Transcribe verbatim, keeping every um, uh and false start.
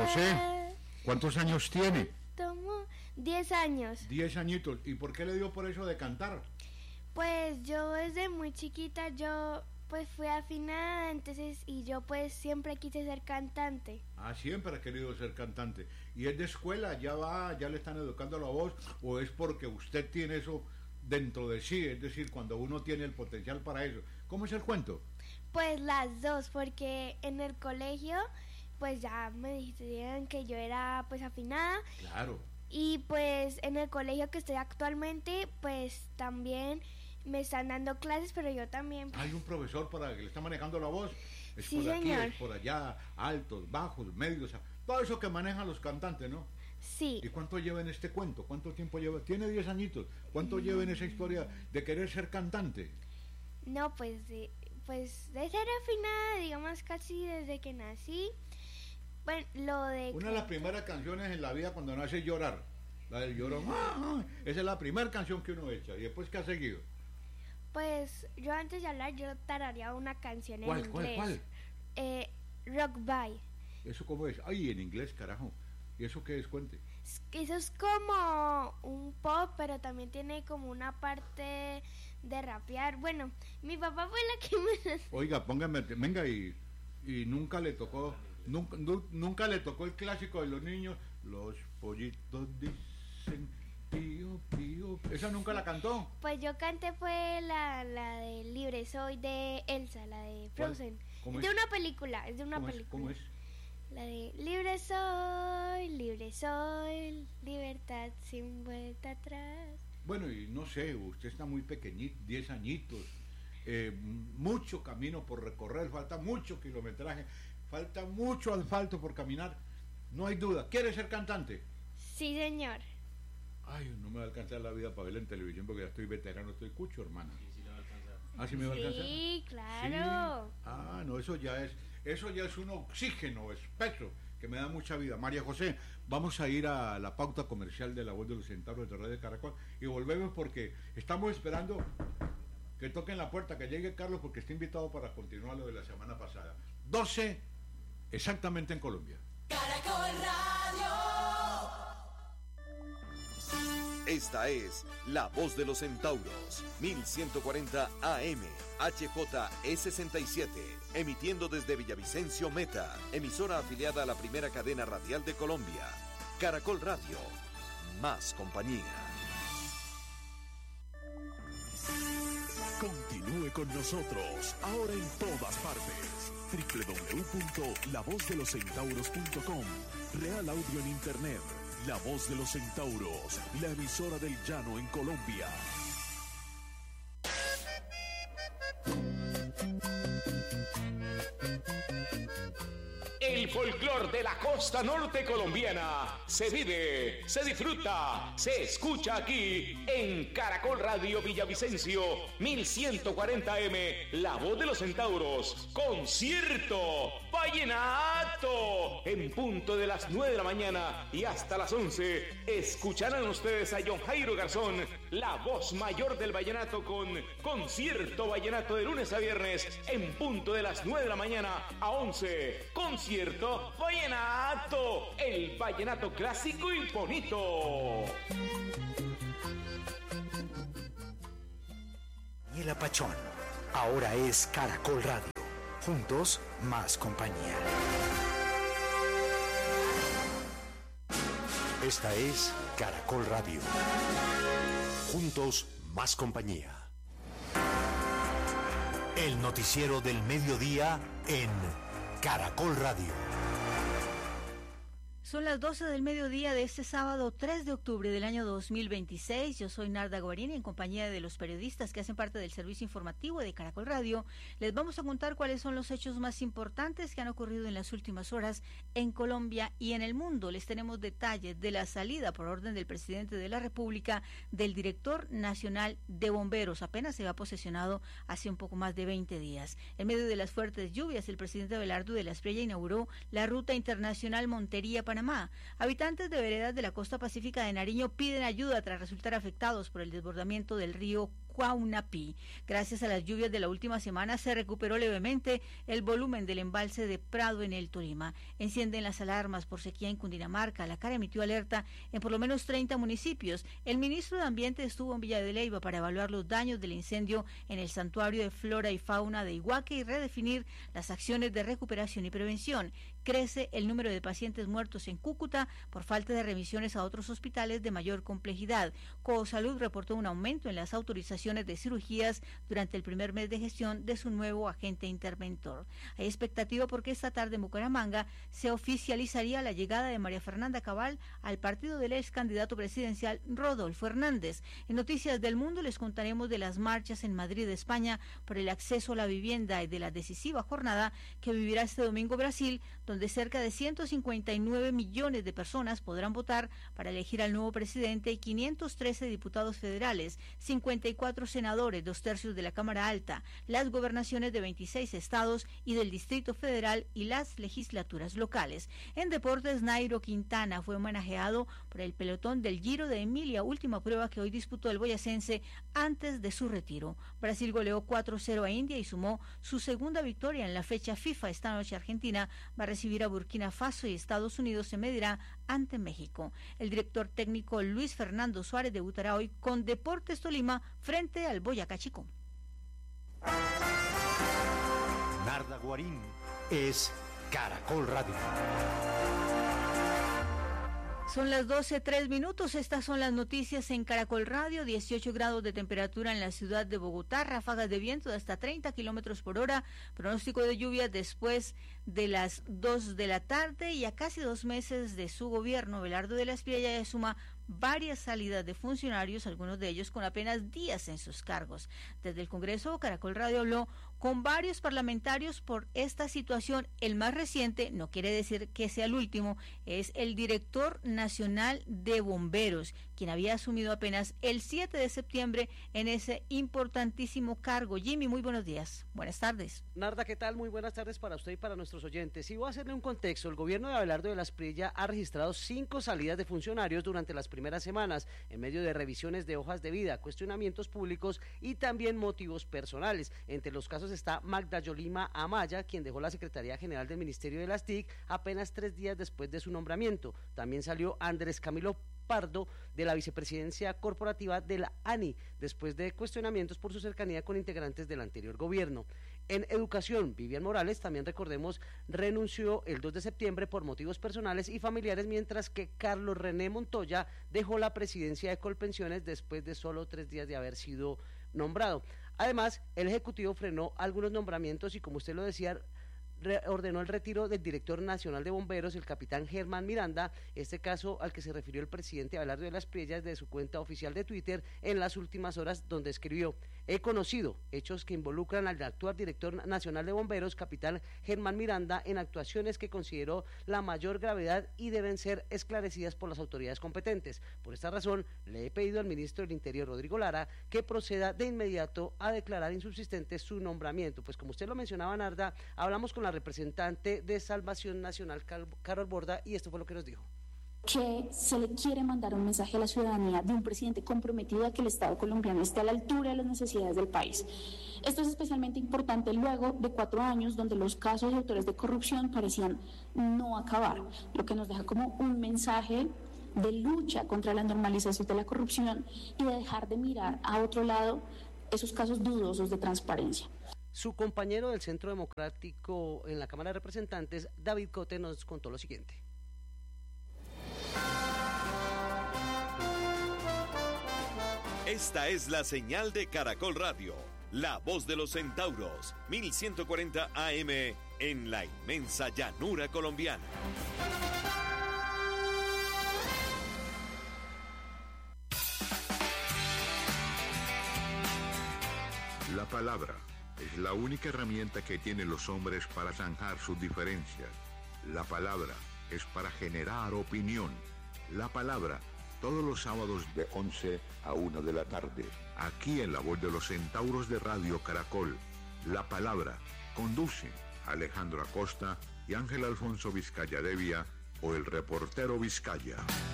José, ¿cuántos años tiene? Tomo diez años. Diez añitos. ¿Y por qué le dio por eso de cantar? Pues yo desde muy chiquita yo pues fui afinada, entonces y yo pues siempre quise ser cantante. Ah, siempre ha querido ser cantante. ¿Y es de escuela? ¿Ya va, ya le están educando la voz? ¿O es porque usted tiene eso dentro de sí? Es decir, cuando uno tiene el potencial para eso. ¿Cómo es el cuento? Pues las dos, porque en el colegio pues ya me dijeron que yo era pues afinada. Claro. Y pues en el colegio que estoy actualmente pues también me están dando clases, pero yo también. Hay un profesor para que le está manejando la voz. Es Sí, por aquí, señor. es por allá, altos, bajos, medios, todo eso que manejan los cantantes, ¿no? Sí. ¿Y cuánto lleva en este cuento? ¿Cuánto tiempo lleva? Tiene diez añitos. ¿Cuánto mm. lleva en esa historia de querer ser cantante? No, pues de, pues de ser afinada, digamos casi desde que nací. Bueno, lo de... Una de las primeras canciones en la vida cuando nace es llorar. La del llorón. ¡Ah! Esa es la primera canción que uno echa. ¿Y después qué ha seguido? Pues yo antes de hablar yo tarareaba una canción en ¿Cuál, inglés. ¿Cuál, cuál? Eh, Rockabye. ¿Eso cómo es? Ay, en inglés, carajo. ¿Y eso qué es? Cuente. Eso es como un pop, pero también tiene como una parte de rapear. Bueno, mi papá fue la que me... Oiga, póngame, venga, y, y nunca le tocó, nunca, nu, nunca le tocó el clásico de los niños, los pollitos dicen pío, pío. ¿Esa nunca la cantó? Pues yo canté fue la, la de Libre Soy de Elsa, la de Frozen. ¿Cómo es? es? De una película, es de una ¿Cómo película. Es? ¿Cómo es? La de Libre soy, libre soy, libertad sin vuelta atrás. Bueno, y no sé, usted está muy pequeñito, diez añitos, eh, mucho camino por recorrer, falta mucho kilometraje, falta mucho asfalto por caminar, no hay duda. ¿Quiere ser cantante? Sí, señor. Ay, no me va a alcanzar la vida para verla en televisión porque ya estoy veterano, estoy cucho, hermana. Sí, sí le va a alcanzar. ¿Ah, sí me va a alcanzar? Sí, claro. Sí. Ah, no, eso ya es, eso ya es un oxígeno espeso que me da mucha vida. María José, vamos a ir a la pauta comercial de La Voz de los Centauros de Radio Caracol y volvemos porque estamos esperando que toquen la puerta, que llegue Carlos porque está invitado para continuar lo de la semana pasada. doce exactamente en Colombia. Caracol Radio. Esta es La Voz de los Centauros, mil ciento cuarenta A M, H J E sesenta y siete, emitiendo desde Villavicencio Meta, emisora afiliada a la primera cadena radial de Colombia. Caracol Radio, más compañía. Continúe con nosotros, ahora en todas partes. doble u doble u doble u punto la voz de los centauros punto com. Real Audio en Internet. La Voz de los Centauros, la emisora del llano en Colombia. El folclor de la costa norte colombiana se vive, se disfruta, se escucha aquí en Caracol Radio Villavicencio mil ciento cuarenta A M, La Voz de los Centauros, concierto vallenato en punto de las nueve de la mañana y hasta las once. Escucharán ustedes a John Jairo Garzón, la voz mayor del vallenato, con concierto vallenato de lunes a viernes en punto de las nueve de la mañana a once. Concierto vallenato, el vallenato clásico y bonito. Daniela Pachón, ahora es Caracol Radio. Juntos, más compañía. Esta es Caracol Radio. Juntos, más compañía. El noticiero del mediodía en Caracol Radio. Son las doce del mediodía de este sábado tres de octubre del año dos mil veintiséis. Yo soy Narda Guarini, en compañía de los periodistas que hacen parte del servicio informativo de Caracol Radio. Les vamos a contar cuáles son los hechos más importantes que han ocurrido en las últimas horas en Colombia y en el mundo. Les tenemos detalles de la salida por orden del presidente de la República del director nacional de bomberos. Apenas se ha posesionado hace un poco más de veinte días. En medio de las fuertes lluvias, el presidente Abelardo de la Espriella inauguró la ruta internacional Montería-Panamá. Habitantes de veredas de la costa pacífica de Nariño piden ayuda tras resultar afectados por el desbordamiento del río Cuauhnapi. Gracias a las lluvias de la última semana se recuperó levemente el volumen del embalse de Prado en el Tolima. Encienden las alarmas por sequía en Cundinamarca. La CARA emitió alerta en por lo menos treinta municipios. El ministro de Ambiente estuvo en Villa de Leyva para evaluar los daños del incendio en el santuario de flora y fauna de Iguaque y redefinir las acciones de recuperación y prevención. Crece el número de pacientes muertos en Cúcuta por falta de remisiones a otros hospitales de mayor complejidad. Coosalud reportó un aumento en las autorizaciones de cirugías durante el primer mes de gestión de su nuevo agente interventor. Hay expectativa porque esta tarde en Bucaramanga se oficializaría la llegada de María Fernanda Cabal al partido del ex candidato presidencial Rodolfo Hernández. En Noticias del Mundo les contaremos de las marchas en Madrid, España, por el acceso a la vivienda y de la decisiva jornada que vivirá este domingo Brasil, donde cerca de ciento cincuenta y nueve millones de personas podrán votar para elegir al nuevo presidente y quinientos trece diputados federales, cincuenta y cuatro senadores, dos tercios de la Cámara Alta, las gobernaciones de veintiséis estados y del Distrito Federal y las legislaturas locales. En deportes, Nairo Quintana fue homenajeado por el pelotón del Giro de Emilia, última prueba que hoy disputó el boyacense antes de su retiro. Brasil goleó cuatro cero a India y sumó su segunda victoria en la fecha FIFA. Esta noche Argentina va a recibir a Burkina Faso y Estados Unidos se medirá ante México. El director técnico Luis Fernando Suárez debutará hoy con Deportes Tolima frente al Boyacá Chicó. Narda Guarín es Caracol Radio. Son las doce tres minutos, estas son las noticias en Caracol Radio. Dieciocho grados de temperatura en la ciudad de Bogotá, ráfagas de viento de hasta treinta kilómetros por hora, pronóstico de lluvia después de las dos de la tarde, y a casi dos meses de su gobierno, Belardo de la Espriella ya suma varias salidas de funcionarios, algunos de ellos con apenas días en sus cargos. Desde el Congreso, Caracol Radio habló con varios parlamentarios por esta situación. El más reciente, no quiere decir que sea el último, es el director nacional de bomberos, quien había asumido apenas el siete de septiembre en ese importantísimo cargo. Jimmy, muy buenos días. Buenas tardes. Narda, ¿qué tal? Muy buenas tardes para usted y para nuestros oyentes. Y voy a hacerle un contexto. El gobierno de Abelardo de la Espriella ha registrado cinco salidas de funcionarios durante las primeras semanas, en medio de revisiones de hojas de vida, cuestionamientos públicos y también motivos personales. Entre los casos está Magda Yolima Amaya, quien dejó la Secretaría General del Ministerio de las T I C apenas tres días después de su nombramiento. También salió Andrés Camilo Pardo de la vicepresidencia corporativa de la A N I, después de cuestionamientos por su cercanía con integrantes del anterior gobierno. En educación, Vivian Morales, también recordemos, renunció el dos de septiembre por motivos personales y familiares, mientras que Carlos René Montoya dejó la presidencia de Colpensiones después de solo tres días de haber sido nombrado. Además, el Ejecutivo frenó algunos nombramientos y, como usted lo decía, ordenó el retiro del director nacional de bomberos, el capitán Germán Miranda, este caso al que se refirió el presidente Abelardo de la Espriella desde su cuenta oficial de Twitter en las últimas horas, donde escribió: he conocido hechos que involucran al actual director nacional de bomberos, capitán Germán Miranda, en actuaciones que consideró la mayor gravedad y deben ser esclarecidas por las autoridades competentes. Por esta razón, le he pedido al ministro del Interior, Rodrigo Lara, que proceda de inmediato a declarar insubsistente su nombramiento. Pues como usted lo mencionaba, Narda, hablamos con la representante de Salvación Nacional, Carol Borda, y esto fue lo que nos dijo. Que se le quiere mandar un mensaje a la ciudadanía de un presidente comprometido a que el Estado colombiano esté a la altura de las necesidades del país. Esto es especialmente importante luego de cuatro años donde los casos de autores de corrupción parecían no acabar, lo que nos deja como un mensaje de lucha contra la normalización de la corrupción y de dejar de mirar a otro lado esos casos dudosos de transparencia. Su compañero del Centro Democrático en la Cámara de Representantes, David Cote, nos contó lo siguiente. Esta es la señal de Caracol Radio, la voz de los centauros, mil ciento cuarenta A M en la inmensa llanura colombiana. La palabra es la única herramienta que tienen los hombres para zanjar sus diferencias. La palabra es para generar opinión. La palabra, todos los sábados de once a una de la tarde, aquí en la voz de los centauros de Radio Caracol. La palabra, conduce Alejandro Acosta y Ángel Alfonso Vizcaya Devia o el reportero Vizcaya.